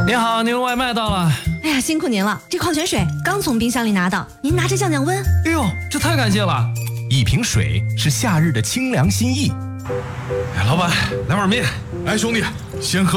您好，您的外卖到了。 哎呀，辛苦您了，这矿泉水刚从冰箱里拿到，您拿着降降温。 哎呦，这太感谢了！ 一瓶水是夏日的清凉心意。 哎，老板，来碗面。哎，兄弟，先喝